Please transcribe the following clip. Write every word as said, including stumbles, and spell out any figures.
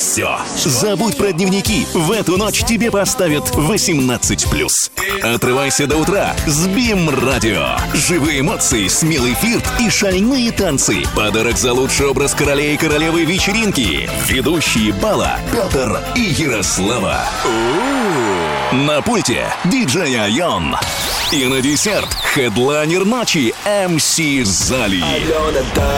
все. Забудь про дневники. В эту ночь тебе поставят восемнадцать плюс. Отрывайся до утра с БИМ-радио. Живые эмоции, смелый флирт и шальные танцы. Подарок за лучший образ короля и королевы вечеринки. Ведущие бала Петр и Ярослава. У-у-у. На пульте диджей Айон. И на десерт хедлайнер ночи эм си Зали.